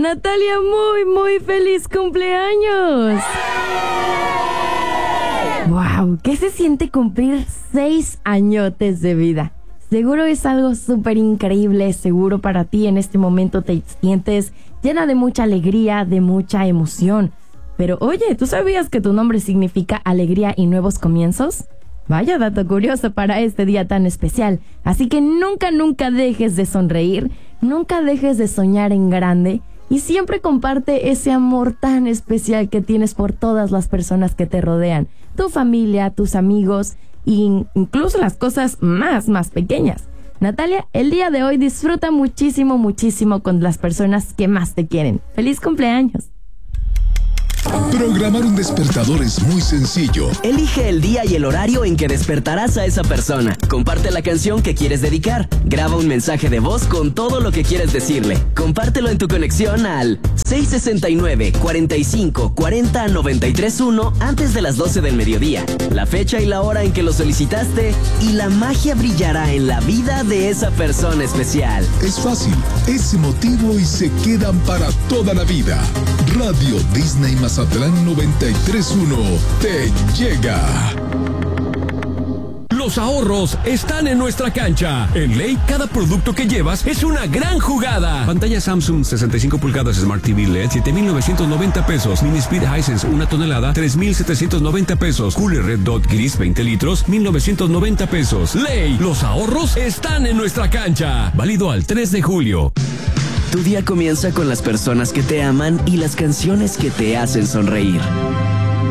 Natalia, muy feliz cumpleaños. ¡Wow! ¿Qué se siente cumplir 6 añotes de vida? Seguro es algo súper increíble, seguro para ti en este momento te sientes llena de mucha alegría, de mucha emoción. Pero oye, ¿tú sabías que tu nombre significa alegría y nuevos comienzos? Vaya dato curioso para este día tan especial. Así que nunca dejes de sonreír, nunca dejes de soñar en grande y siempre comparte ese amor tan especial que tienes por todas las personas que te rodean, tu familia, tus amigos e incluso las cosas más pequeñas. Natalia, el día de hoy disfruta muchísimo con las personas que más te quieren. ¡Feliz cumpleaños! Programar un despertador es muy sencillo. Elige el día y el horario en que despertarás a esa persona. Comparte la canción que quieres dedicar. Graba un mensaje de voz con todo lo que quieres decirle. Compártelo en tu conexión al 669-45-40-931 antes de las 12 del mediodía. La fecha y la hora en que lo solicitaste y la magia brillará en la vida de esa persona especial. Es fácil, es emotivo y se quedan para toda la vida. Radio Disney Mazatlán 93.1 te llega. Los ahorros están en nuestra cancha. En Ley, cada producto que llevas es una gran jugada. Pantalla Samsung 65 pulgadas Smart TV LED, 7,990 pesos. Mini Speed Hisense 1 tonelada, 3,790 pesos. Cooler Red Dot Gris 20 litros, 1,990 pesos. Ley, los ahorros están en nuestra cancha. Válido al 3 de julio. Tu día comienza con las personas que te aman y las canciones que te hacen sonreír.